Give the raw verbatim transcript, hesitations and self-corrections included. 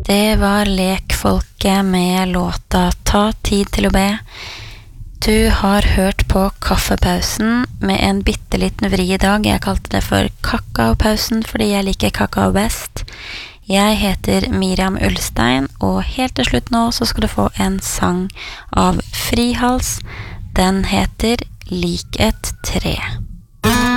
Det var Lekfolket med låta Ta tid til å be. Du har hørt på Kaffepausen med en bitteliten vri i dag. Jeg kalte det for Kakaopausen fordi jeg liker kakao best. Jeg heter Miriam Ulstein, og helt til slutt nå så skal du få en sang av Frihals. Den heter Lik et tre.